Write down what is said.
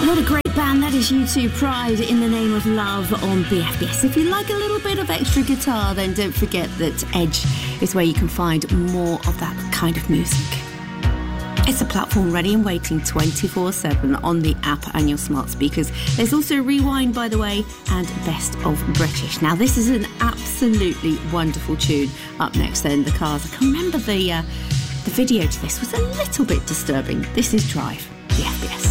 What a great band. That is U2 Pride in the Name of Love on BFBS. If you like a little bit of extra guitar, then don't forget that Edge is where you can find more of that kind of music. It's a platform ready and waiting 24/7 on the app and your smart speakers. There's also Rewind, by the way, and Best of British. Now, this is an absolutely wonderful tune. Up next, then, The Cars. I can remember the video to this was a little bit disturbing. This is Drive, the FBS.